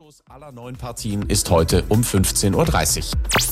Abschluss aller 9 Partien ist heute um 15:30 Uhr.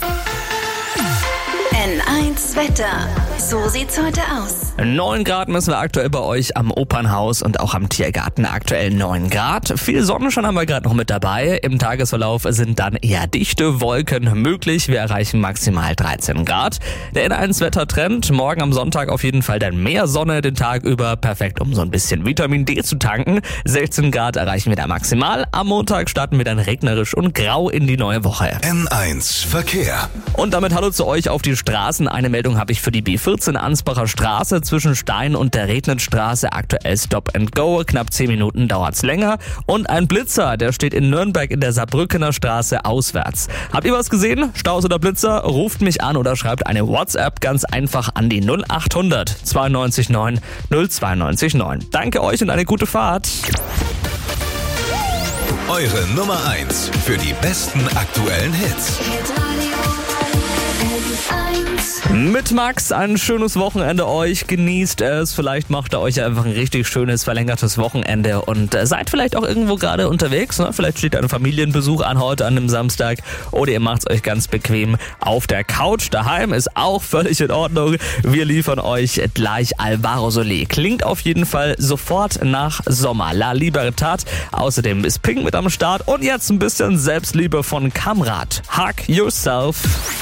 N1 Wetter. So sieht's heute aus. 9 Grad müssen wir aktuell bei euch am Opernhaus und auch am Tiergarten. Aktuell 9 Grad. Viel Sonnenschein haben wir gerade noch mit dabei. Im Tagesverlauf sind dann eher dichte Wolken möglich. Wir erreichen maximal 13 Grad. Der N1 Wettertrend. Morgen am Sonntag auf jeden Fall dann mehr Sonne den Tag über. Perfekt, um so ein bisschen Vitamin D zu tanken. 16 Grad erreichen wir da maximal. Am Montag starten wir dann regnerisch und grau in die neue Woche. N1 Verkehr. Und damit hallo zu euch auf die Straßen. Eine Meldung habe ich für die B14 Ansbacher Straße zwischen Stein und der Rednitstraße. Aktuell Stop and Go. Knapp 10 Minuten dauert's länger. Und ein Blitzer, der steht in Nürnberg in der Saarbrückener Straße auswärts. Habt ihr was gesehen? Staus oder Blitzer? Ruft mich an oder schreibt eine WhatsApp ganz einfach an die 0800 92 9 092 9. Danke euch und eine gute Fahrt. Eure Nummer 1 für die besten aktuellen Hits. Mit Max ein schönes Wochenende euch. Genießt es. Vielleicht macht ihr euch einfach ein richtig schönes, verlängertes Wochenende und seid vielleicht auch irgendwo gerade unterwegs. Ne? Vielleicht steht ein Familienbesuch an heute, an dem Samstag. Oder ihr macht es euch ganz bequem auf der Couch. Daheim ist auch völlig in Ordnung. Wir liefern euch gleich Alvaro Soler. Klingt auf jeden Fall sofort nach Sommer. La Libertad. Außerdem ist Pink mit am Start. Und jetzt ein bisschen Selbstliebe von Kamrat. Hug Yourself.